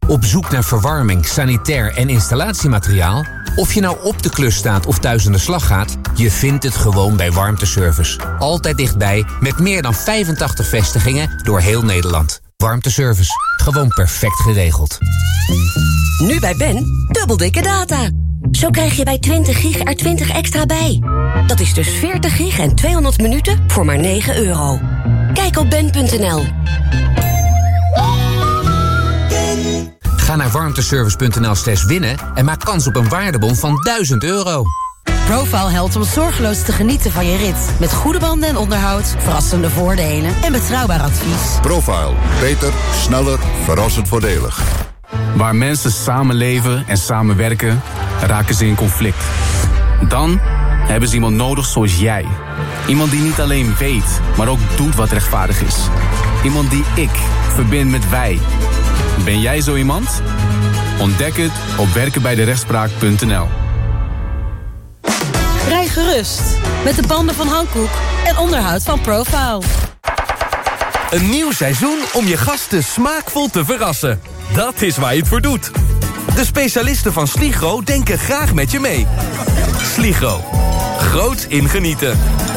Op zoek naar verwarming, sanitair en installatiemateriaal? Of je nou op de klus staat of thuis aan de slag gaat, je vindt het gewoon bij Warmteservice. Altijd dichtbij, met meer dan 85 vestigingen door heel Nederland. Warmteservice, gewoon perfect geregeld. Nu bij Ben, dubbel dikke data. Zo krijg je bij 20 gig er 20 extra bij. Dat is dus 40 gig en 200 minuten voor maar €9. Kijk op ben.nl. Ga naar warmteservice.nl/winnen en maak kans op een waardebon van €1000. Profile helpt om zorgeloos te genieten van je rit. Met goede banden en onderhoud, verrassende voordelen en betrouwbaar advies. Profile. Beter, sneller, verrassend voordelig. Waar mensen samenleven en samenwerken, raken ze in conflict. Dan hebben ze iemand nodig zoals jij. Iemand die niet alleen weet, maar ook doet wat rechtvaardig is. Iemand die ik verbind met wij. Ben jij zo iemand? Ontdek het op werkenbijderechtspraak.nl. Rij gerust met de banden van Hankook en onderhoud van Profile. Een nieuw seizoen om je gasten smaakvol te verrassen. Dat is waar je het voor doet. De specialisten van Sligro denken graag met je mee. Sligro. Groot in genieten.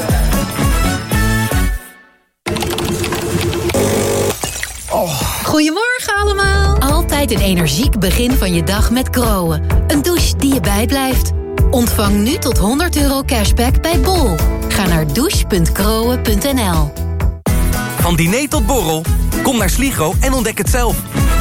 Goedemorgen allemaal. Altijd een energiek begin van je dag met Groen. Een douche die je bijblijft. Ontvang nu tot €100 cashback bij Bol. Ga naar douche.groen.nl. Van diner tot borrel. Kom naar Sligro en ontdek het zelf.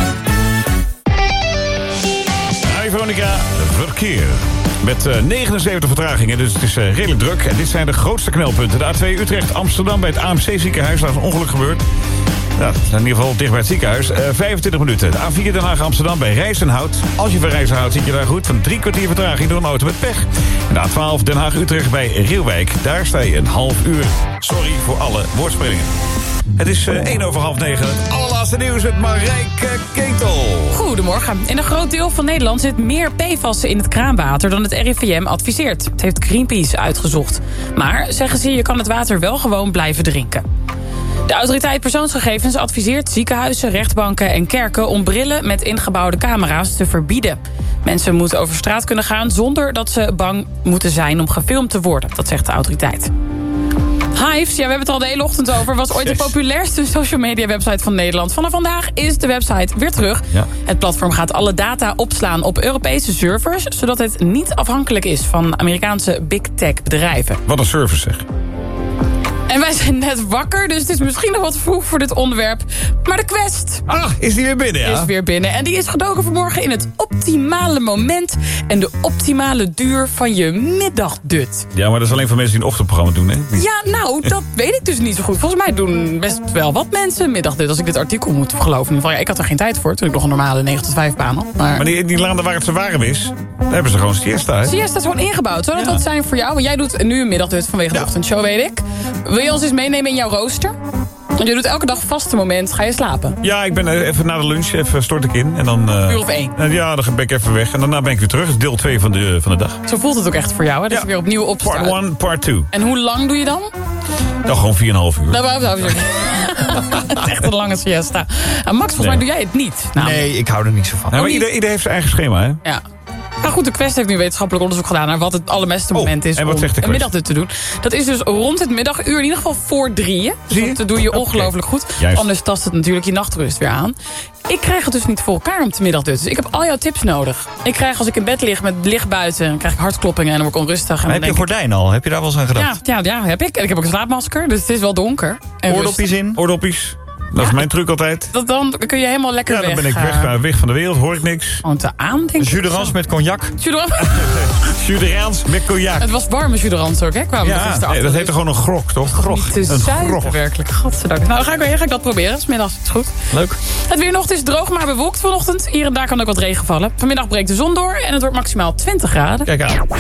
Hi Veronica, verkeer. Met 79 vertragingen, dus het is redelijk druk. En dit zijn de grootste knelpunten. De A2 Utrecht-Amsterdam bij het AMC-ziekenhuis. Daar is een ongeluk gebeurd. Ja, dat is in ieder geval dicht bij het ziekenhuis. 25 minuten. De A4 Den Haag-Amsterdam bij Rijzenhout. Als je van Rijzenhout zit je daar goed. Van 3 kwartier vertraging door een auto met pech. En de A12 Den Haag-Utrecht bij Reeuwijk. Daar sta je een half uur. Sorry voor alle woordspelingen. Het is 8:01. Het allerlaatste nieuws met Marijke Ketel. Goedemorgen. In een groot deel van Nederland zit meer PFAS in het kraanwater dan het RIVM adviseert. Het heeft Greenpeace uitgezocht. Maar, zeggen ze, je kan het water wel gewoon blijven drinken. De autoriteit persoonsgegevens adviseert ziekenhuizen, rechtbanken en kerken om brillen met ingebouwde camera's te verbieden. Mensen moeten over straat kunnen gaan zonder dat ze bang moeten zijn om gefilmd te worden. Dat zegt de autoriteit. Hives, ja, we hebben het al de hele ochtend over, was ooit de populairste social media website van Nederland. Vanaf vandaag is de website weer terug. Ja. Het platform gaat alle data opslaan op Europese servers, zodat het niet afhankelijk is van Amerikaanse big tech bedrijven. Wat een service zeg. En wij zijn net wakker, dus het is misschien nog wat vroeg voor dit onderwerp. Maar de Quest... is die weer binnen, ja? Is weer binnen. En die is gedoken vanmorgen in het optimale moment en de optimale duur van je middagdut. Ja, maar dat is alleen voor mensen die een ochtendprogramma doen, hè? Ja, nou, dat weet ik dus niet zo goed. Volgens mij doen best wel wat mensen middagdut, als ik dit artikel moet geloven. Ja, ik had er geen tijd voor, toen ik nog een normale 9-tot-5 baan had. Maar die landen waar het zo warm is, daar hebben ze gewoon siesta, hè? Siesta is gewoon ingebouwd. Zou dat wat zijn voor jou? Want jij doet nu een middagdut vanwege de ochtendshow, weet ik. Wil je ons eens meenemen in jouw rooster? Want je doet elke dag vaste moment. Ga je slapen? Ja, ik ben even na de lunch, even stort ik in. En dan, uur of 1? Ja, dan ben ik even weg. En daarna ben ik weer terug. Deel 2 van de dag. Zo voelt het ook echt voor jou, hè? Dat je weer opnieuw opstaat. Part 1, part 2. En hoe lang doe je dan? Nou, gewoon 4,5 uur. Dat is echt een lange siesta. En Max, volgens mij doe jij het niet. Nee, ik hou er niet zo van. Nou, maar ieder heeft zijn eigen schema, hè? Ja. Nou goed, de Quest heeft nu wetenschappelijk onderzoek gedaan naar wat het allerbeste moment is om een middagdut te doen. Dat is dus rond het middaguur, in ieder geval voor 3:00. Dus dat doe je ongelooflijk goed. Juist. Anders tast het natuurlijk je nachtrust weer aan. Ik krijg het dus niet voor elkaar om te middagdutten. Dus ik heb al jouw tips nodig. Ik krijg als ik in bed lig met licht buiten, dan krijg ik hartkloppingen en dan word ik onrustig. En heb je gordijn al? Heb je daar wel eens aan gedacht? Ja, heb ik. En ik heb ook een slaapmasker, dus het is wel donker. Oordoppies in? Oordoppies. Dat is mijn truc altijd. Dan kun je helemaal lekker weg. Ja, dan ben ik weg van de wereld, hoor ik niks. Want te aandenken. Jus d'orange met cognac. Jus d'orange met cognac. Het was warme jus d'orange ook, hè? Dat heet toch gewoon een grog, toch? Grog. Niet te zuiver, werkelijk. Godzijdank. Nou, dan ga ik dat proberen. Smiddags is goed. Leuk. Het weer nog is droog, maar bewolkt vanochtend. Hier en daar kan ook wat regen vallen. Vanmiddag breekt de zon door en het wordt maximaal 20 graden. Kijk aan.